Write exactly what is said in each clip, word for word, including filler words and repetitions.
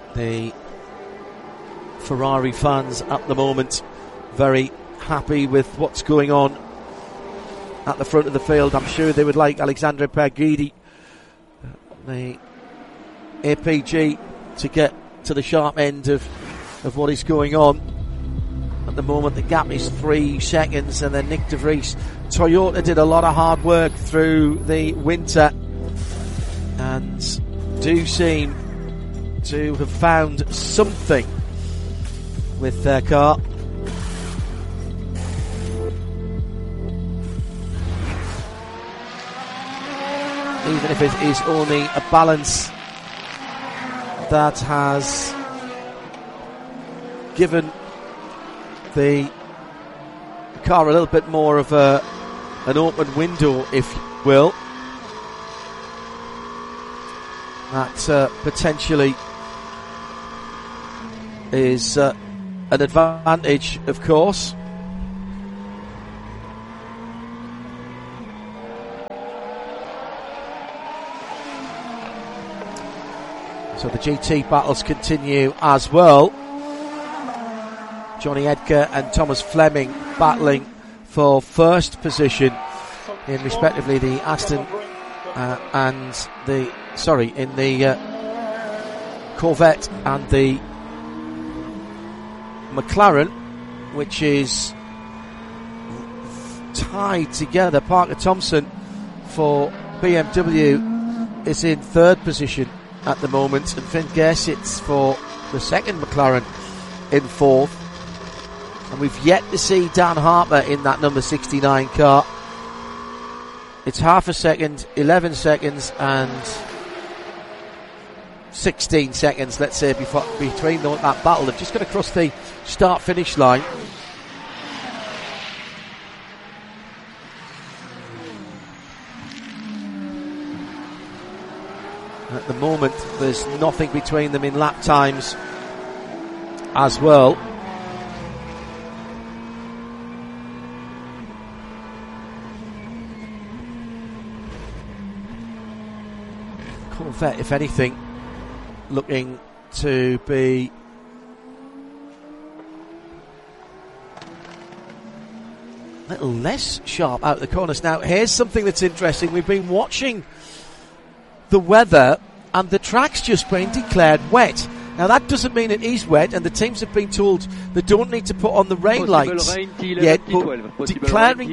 the Ferrari fans at the moment very happy with what's going on at the front of the field. I'm sure they would like Alexandre Pagidi, the A P G, to get to the sharp end of, of what is going on. At the moment the gap is three seconds, and then Nick de Vries. Toyota did a lot of hard work through the winter and do seem to have found something with their car. Even if it is only a balance that has given the car a little bit more of a an open window, if you will. That uh, potentially is uh, an advantage, of course. So the G T battles continue as well. Johnny Edgar and Thomas Fleming battling for first position in respectively the Aston uh, and the sorry in the uh, Corvette and the McLaren, which is tied together. Parker Thompson for B M W is in third position at the moment, and Finn Gersitz for the second McLaren in fourth. And we've yet to see Dan Harper in that number sixty-nine car. It's half a second, eleven seconds and sixteen seconds, let's say, before, between the, that battle. They've just got to cross the start-finish line. At the moment, there's nothing between them in lap times as well. Corvette, if anything, looking to be a little less sharp out the corners. Now, here's something that's interesting. We've been watching the weather, and the track's just been declared wet. Now, that doesn't mean it is wet, and the teams have been told they don't need to put on the rain Possible lights rain yet, but declaring...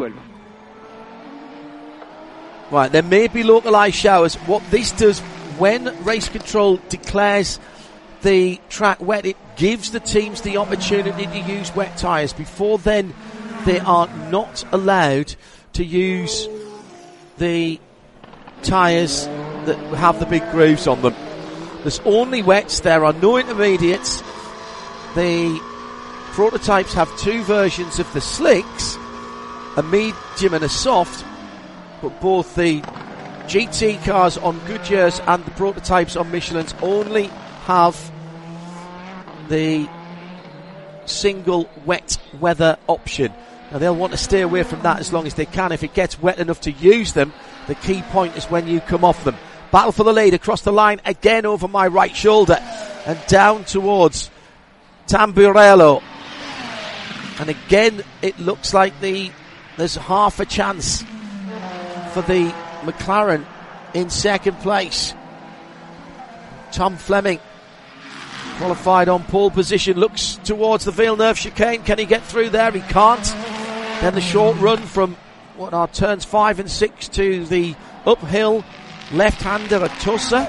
Right, there may be localised showers. What this does, when race control declares the track wet, it gives the teams the opportunity to use wet tyres. Before then, they are not allowed to use the tyres that have the big grooves on them. There's only wets, there are no intermediates. The prototypes have two versions of the slicks, a medium and a soft, but both the G T cars on Goodyear's and the prototypes on Michelin's only have the single wet weather option. Now, they'll want to stay away from that as long as they can. If it gets wet enough to use them, the key point is when you come off them. Battle for the lead across the line again over my right shoulder and down towards Tamburello. And again, it looks like the there's half a chance for the McLaren in second place. Tom Fleming, qualified on pole position, looks towards the Villeneuve chicane. Can he get through there? He can't. Then the short run from what are turns five and six to the uphill left-hander at Tosa.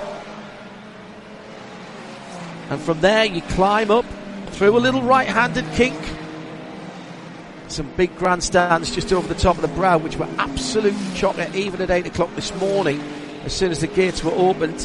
And from there you climb up through a little right-handed kink. Some big grandstands just over the top of the brow, which were absolutely chocker even at eight o'clock this morning as soon as the gates were opened.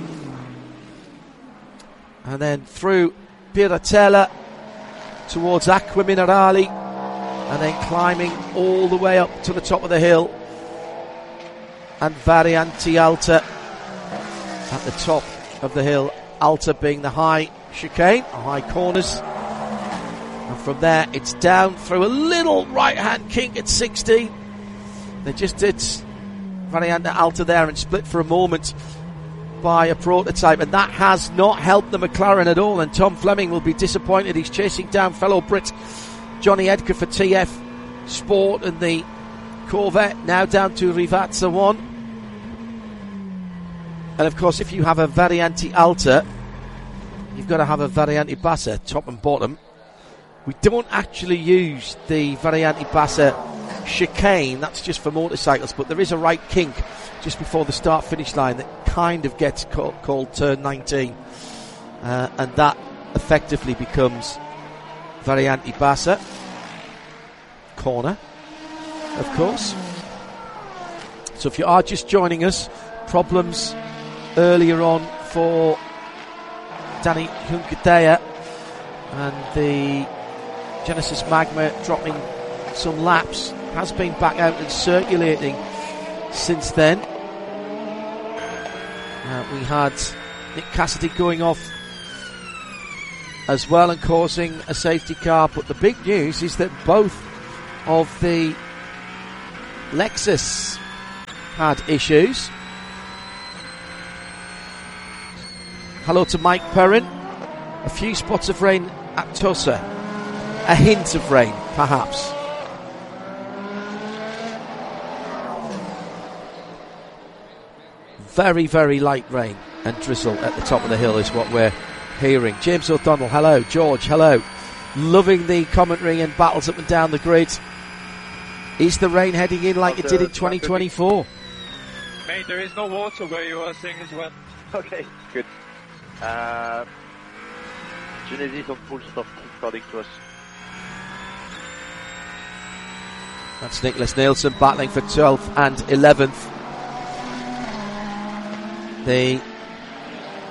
And then through Piratella towards Acqua Minerali, and then climbing all the way up to the top of the hill, and Variante Alta at the top of the hill. Alta being the high chicane, the high corners. And from there it's down through a little right hand kink at sixteen. They just did Variante Alta there and split for a moment by a prototype, and that has not helped the McLaren at all, and Tom Fleming will be disappointed. He's chasing down fellow Brit Johnny Edgar for T F Sport, and the Corvette now down to Rivazza one. And of course, if you have a Variante Alta, you've got to have a Variante Bassa, top and bottom. We don't actually use the Variante Bassa chicane, that's just for motorcycles, but there is a right kink just before the start finish line that kind of gets called, called turn nineteen, uh, and that effectively becomes Variante Bassa corner, of course. So if you are just joining us, problems earlier on for Danny Juncadella, and the Genesis Magma dropping some laps, has been back out and circulating since then. Uh, we had Nick Cassidy going off as well and causing a safety car, but the big news is that both of the Lexus had issues. Hello to Mike Perrin. A few spots of rain at Tosa, a hint of rain perhaps. Very, very light rain and drizzle at the top of the hill is what we're hearing. James O'Donnell, hello. George, hello. Loving the commentary and battles up and down the grid. Is the rain heading in like it did in twenty twenty-four? Mate, there is no water where you are saying as well. Okay, good. Uh, Genesis on full stop, according to us. That's Nicholas Nielsen battling for twelfth and eleventh. The